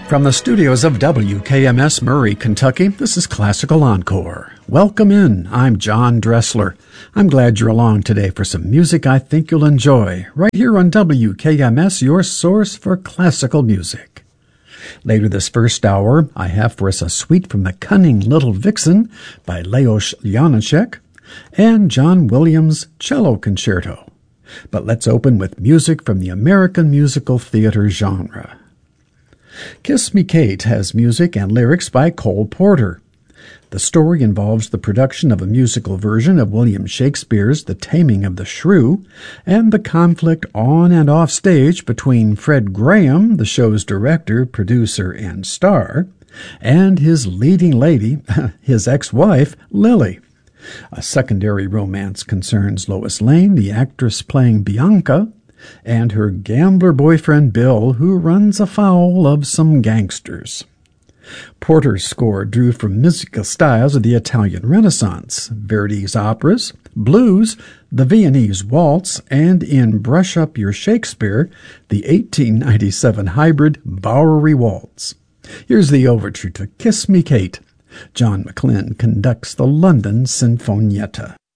From the studios of WKMS Murray, Kentucky, this is Classical Encore. Welcome in. I'm John Dressler. I'm glad you're along today for some music I think you'll enjoy, right here on WKMS, your source for classical music. Later this first hour, I have for us a suite from The Cunning Little Vixen by Leos Janáček and John Williams' Cello Concerto. But let's open with music from the American musical theater genre. Kiss Me Kate has music and lyrics by Cole Porter. The story involves the production of a musical version of William Shakespeare's The Taming of the Shrew and the conflict on and off stage between Fred Graham, the show's director, producer, and star, and his leading lady, his ex-wife, Lily. A secondary romance concerns Lois Lane, the actress playing Bianca, and her gambler boyfriend Bill, who runs afoul of some gangsters. Porter's score drew from musical styles of the Italian Renaissance, Verdi's operas, blues, the Viennese waltz, and in Brush Up Your Shakespeare, the 1897 hybrid Bowery Waltz. Here's the overture to Kiss Me Kate. John McLean conducts the London Sinfonietta.